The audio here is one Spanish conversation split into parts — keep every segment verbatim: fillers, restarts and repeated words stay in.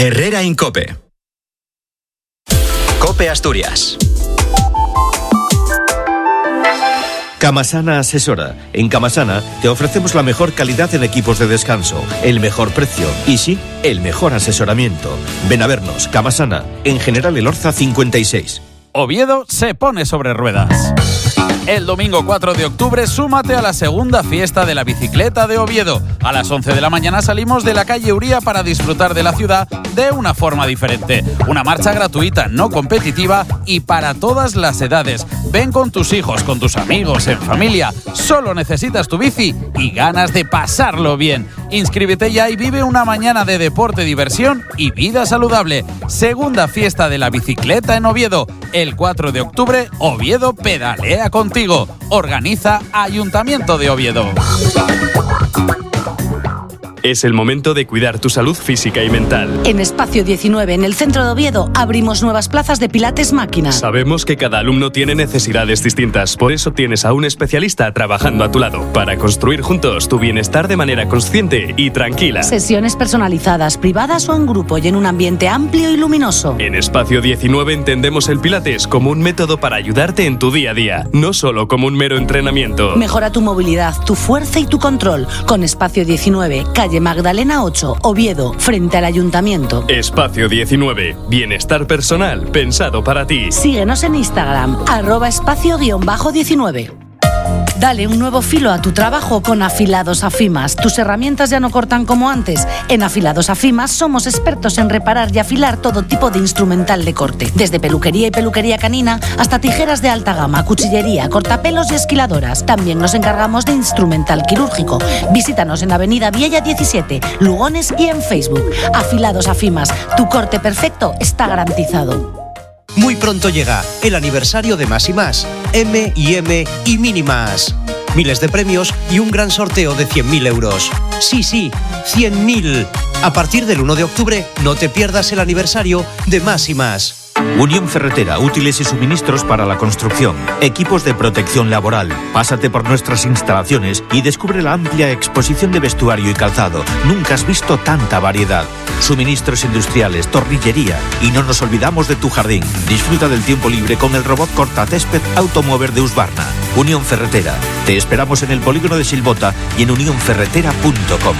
Herrera Incope. Cope Asturias. Camasana asesora. En Camasana te ofrecemos la mejor calidad en equipos de descanso, el mejor precio y sí, el mejor asesoramiento. Ven a vernos, Camasana, en General Elorza cincuenta y seis. Oviedo se pone sobre ruedas. El domingo cuatro de octubre súmate a la segunda fiesta de la bicicleta de Oviedo. A las once de la mañana salimos de la calle Uría para disfrutar de la ciudad de una forma diferente. Una marcha gratuita, no competitiva y para todas las edades. Ven con tus hijos, con tus amigos, en familia. Solo necesitas tu bici y ganas de pasarlo bien. Inscríbete ya y vive una mañana de deporte, diversión y vida saludable. Segunda fiesta de la bicicleta en Oviedo. El cuatro de octubre, Oviedo pedalea contigo. Organiza Ayuntamiento de Oviedo. Es el momento de cuidar tu salud física y mental. En Espacio diecinueve, en el centro de Oviedo, abrimos nuevas plazas de Pilates Máquina. Sabemos que cada alumno tiene necesidades distintas, por eso tienes a un especialista trabajando a tu lado, para construir juntos tu bienestar de manera consciente y tranquila. Sesiones personalizadas, privadas o en grupo y en un ambiente amplio y luminoso. En Espacio diecinueve entendemos el Pilates como un método para ayudarte en tu día a día, no solo como un mero entrenamiento. Mejora tu movilidad, tu fuerza y tu control con Espacio diecinueve, calle Magdalena ocho, Oviedo, frente al Ayuntamiento. Espacio diecinueve, bienestar personal pensado para ti. Síguenos en Instagram, arroba espacio-diecinueve. Dale un nuevo filo a tu trabajo con Afilados Afimas. Tus herramientas ya no cortan como antes. En Afilados Afimas somos expertos en reparar y afilar todo tipo de instrumental de corte. Desde peluquería y peluquería canina hasta tijeras de alta gama, cuchillería, cortapelos y esquiladoras. También nos encargamos de instrumental quirúrgico. Visítanos en Avenida Viella diecisiete, Lugones y en Facebook. Afilados Afimas, tu corte perfecto está garantizado. Muy pronto llega el aniversario de Más y Más, M y M y Mini Más. Miles de premios y un gran sorteo de cien mil euros. Sí, sí, cien mil. A partir del uno de octubre, no te pierdas el aniversario de Más y Más. Unión Ferretera, útiles y suministros para la construcción, equipos de protección laboral. Pásate por nuestras instalaciones y descubre la amplia exposición de vestuario y calzado. Nunca has visto tanta variedad. Suministros industriales, torrillería y no nos olvidamos de tu jardín. Disfruta del tiempo libre con el robot cortacésped Automover de Husqvarna. Unión Ferretera. Te esperamos en el polígono de Silbota y en unión ferretera punto com.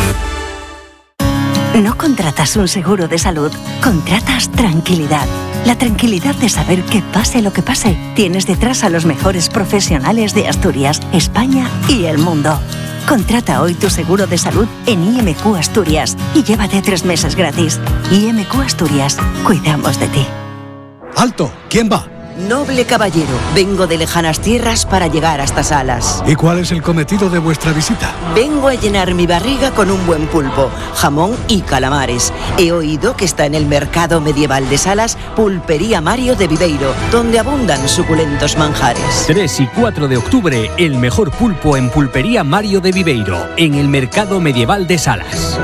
No contratas un seguro de salud, contratas tranquilidad. La tranquilidad de saber que pase lo que pase, tienes detrás a los mejores profesionales de Asturias, España y el mundo. Contrata hoy tu seguro de salud en I M Q Asturias y llévate tres meses gratis. I M Q Asturias, cuidamos de ti. ¡Alto! ¿Quién va? Noble caballero, vengo de lejanas tierras para llegar a estas salas. ¿Y cuál es el cometido de vuestra visita? Vengo a llenar mi barriga con un buen pulpo, jamón y calamares. He oído que está en el mercado medieval de Salas Pulpería Mario de Viveiro, donde abundan suculentos manjares. tres y cuatro de octubre, el mejor pulpo en Pulpería Mario de Viveiro, en el mercado medieval de Salas.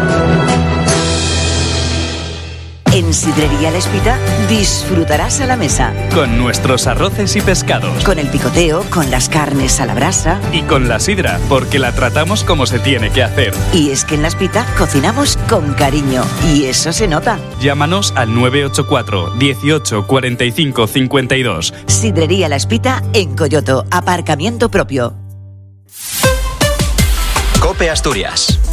En Sidrería La Espita disfrutarás a la mesa. Con nuestros arroces y pescados. Con el picoteo, con las carnes a la brasa. Y con la sidra, porque la tratamos como se tiene que hacer. Y es que en La Espita cocinamos con cariño, y eso se nota. Llámanos al nueve ocho cuatro, dieciocho, cuarenta y cinco, cincuenta y dos. Sidrería La Espita en Coyoto, aparcamiento propio. Cope Asturias.